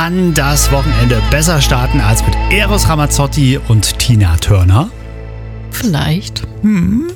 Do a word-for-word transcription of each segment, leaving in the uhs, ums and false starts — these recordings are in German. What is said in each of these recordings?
Kann das Wochenende besser starten als mit Eros Ramazzotti und Tina Turner? Vielleicht. Hm.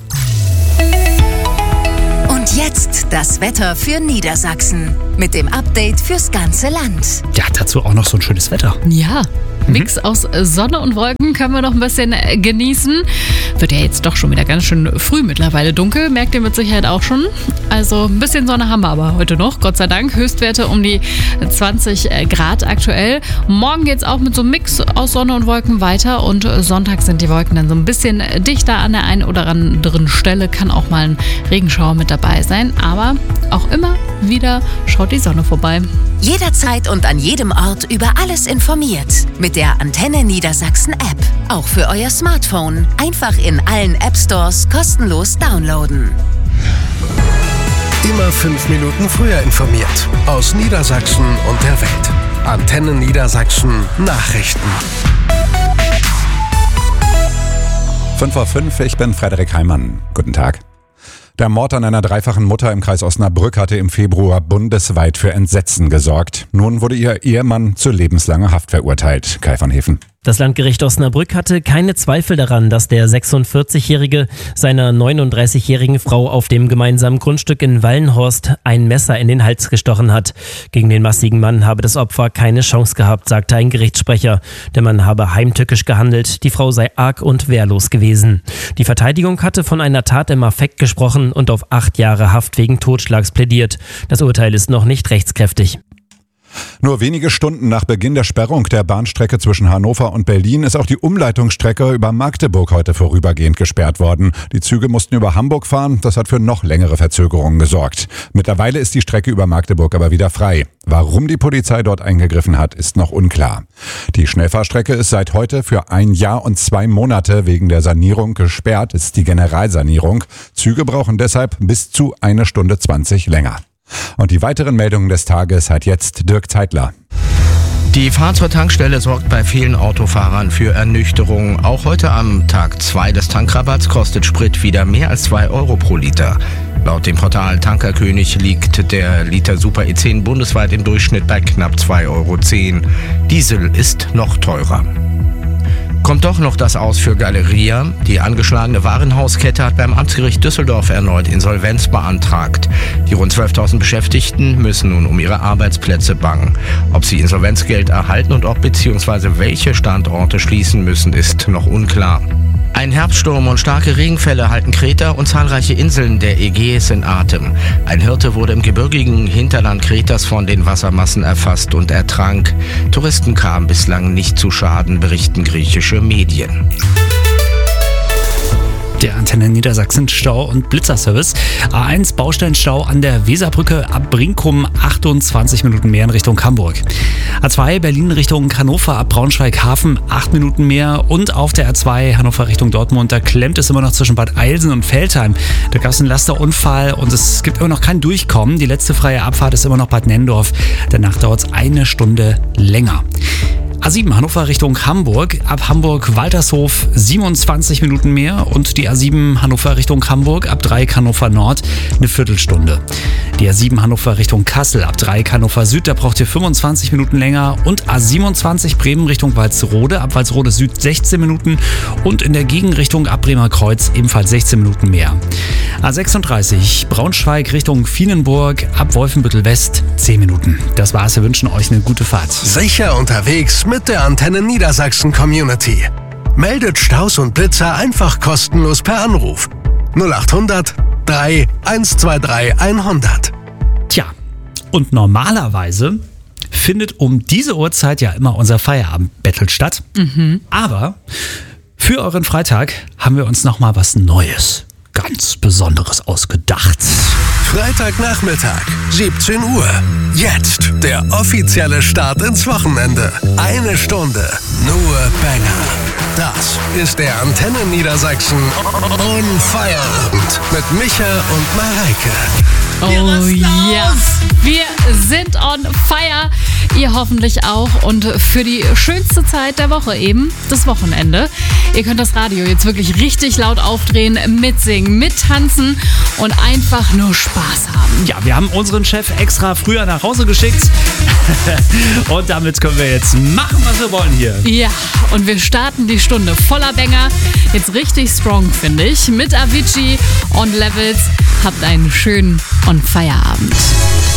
Und jetzt das Wetter für Niedersachsen mit dem Update fürs ganze Land. Ja, dazu auch noch so ein schönes Wetter. Ja, Mix aus Sonne und Wolken können wir noch ein bisschen genießen. Wird ja jetzt doch schon wieder ganz schön früh mittlerweile dunkel, merkt ihr mit Sicherheit auch schon. Also ein bisschen Sonne haben wir aber heute noch, Gott sei Dank. Höchstwerte um die zwanzig Grad aktuell. Morgen geht es auch mit so einem Mix aus Sonne und Wolken weiter und Sonntag sind die Wolken dann so ein bisschen dichter an der einen oder anderen Stelle. Kann auch mal ein Regenschauer mit dabei sein, aber auch immer wieder schaut die Sonne vorbei. Jederzeit und an jedem Ort über alles informiert. Mit der Antenne Niedersachsen App. Auch für euer Smartphone. Einfach in allen App Stores kostenlos downloaden. Immer fünf Minuten früher informiert. Aus Niedersachsen und der Welt. Antenne Niedersachsen Nachrichten. fünf Uhr fünf, ich bin Frederik Heimann. Guten Tag. Der Mord an einer dreifachen Mutter im Kreis Osnabrück hatte im Februar bundesweit für Entsetzen gesorgt. Nun wurde ihr Ehemann zu lebenslanger Haft verurteilt. Kai van Heven. Das Landgericht Osnabrück hatte keine Zweifel daran, dass der sechsundvierzig-Jährige seiner neununddreißigjährigen Frau auf dem gemeinsamen Grundstück in Wallenhorst ein Messer in den Hals gestochen hat. Gegen den massigen Mann habe das Opfer keine Chance gehabt, sagte ein Gerichtssprecher. Der Mann habe heimtückisch gehandelt, die Frau sei arg und wehrlos gewesen. Die Verteidigung hatte von einer Tat im Affekt gesprochen und auf acht Jahre Haft wegen Totschlags plädiert. Das Urteil ist noch nicht rechtskräftig. Nur wenige Stunden nach Beginn der Sperrung der Bahnstrecke zwischen Hannover und Berlin ist auch die Umleitungsstrecke über Magdeburg heute vorübergehend gesperrt worden. Die Züge mussten über Hamburg fahren, das hat für noch längere Verzögerungen gesorgt. Mittlerweile ist die Strecke über Magdeburg aber wieder frei. Warum die Polizei dort eingegriffen hat, ist noch unklar. Die Schnellfahrstrecke ist seit heute für ein Jahr und zwei Monate wegen der Sanierung gesperrt, ist die Generalsanierung. Züge brauchen deshalb bis zu eine Stunde zwanzig länger. Und die weiteren Meldungen des Tages hat jetzt Dirk Zeitler. Die Fahrt zur Tankstelle sorgt bei vielen Autofahrern für Ernüchterung. Auch heute am Tag zwei des Tankrabatts kostet Sprit wieder mehr als zwei Euro pro Liter. Laut dem Portal Tankerkönig liegt der Liter Super E zehn bundesweit im Durchschnitt bei knapp zwei Euro zehn. Diesel ist noch teurer. Kommt doch noch das aus für Galeria. Die angeschlagene Warenhauskette hat beim Amtsgericht Düsseldorf erneut Insolvenz beantragt. Die rund zwölftausend Beschäftigten müssen nun um ihre Arbeitsplätze bangen. Ob sie Insolvenzgeld erhalten und ob bzw. welche Standorte schließen müssen, ist noch unklar. Ein Herbststurm und starke Regenfälle halten Kreta und zahlreiche Inseln der Ägäis in Atem. Ein Hirte wurde im gebirgigen Hinterland Kretas von den Wassermassen erfasst und ertrank. Touristen kamen bislang nicht zu Schaden, berichten griechische Medien. Der Antenne Niedersachsen Stau- und Blitzerservice. A eins Baustellenstau an der Weserbrücke ab Brinkum, achtundzwanzig Minuten mehr in Richtung Hamburg. A zwei Berlin Richtung Hannover ab Braunschweig-Hafen, acht Minuten mehr. Und auf der A zwei Hannover Richtung Dortmund, da klemmt es immer noch zwischen Bad Eilsen und Veltheim. Da gab es einen Lasterunfall und es gibt immer noch kein Durchkommen. Die letzte freie Abfahrt ist immer noch Bad Nenndorf. Danach dauert es eine Stunde länger. A sieben Hannover Richtung Hamburg, ab Hamburg-Waltershof siebenundzwanzig Minuten mehr und die A sieben Hannover Richtung Hamburg, ab Dreieck Hannover Nord eine Viertelstunde. Die A sieben Hannover Richtung Kassel, ab Dreieck Hannover Süd, da braucht ihr fünfundzwanzig Minuten länger und A siebenundzwanzig Bremen Richtung Walsrode, ab Walsrode Süd sechzehn Minuten und in der Gegenrichtung ab Bremer Kreuz ebenfalls sechzehn Minuten mehr. A sechsunddreißig Braunschweig Richtung Vienenburg, ab Wolfenbüttel West zehn Minuten. Das war's, wir wünschen euch eine gute Fahrt. Sicher unterwegs mit der Antenne Niedersachsen Community. Meldet Staus und Blitzer einfach kostenlos per Anruf. null acht hundert drei eins zwei drei hundert. Tja, und normalerweise findet um diese Uhrzeit ja immer unser Feierabend-Battle statt. Mhm. Aber für euren Freitag haben wir uns nochmal was Neues, ganz Besonderes ausgedacht. Freitagnachmittag, siebzehn Uhr. Jetzt der offizielle Start ins Wochenende. Eine Stunde, nur Banger. Das ist der Antenne Niedersachsen On Feierabend mit Micha und Mareike. Oh ja, wir sind on fire. Ihr hoffentlich auch. Und für die schönste Zeit der Woche eben, das Wochenende. Ihr könnt das Radio jetzt wirklich richtig laut aufdrehen, mitsingen, mittanzen und einfach nur Spaß haben. Ja, wir haben unseren Chef extra früher nach Hause geschickt. Und damit können wir jetzt machen, was wir wollen hier. Ja, und wir starten die Stunde voller Banger. Jetzt richtig strong, finde ich. Mit Avicii und Levels. Habt einen schönen On-Fire-Abend.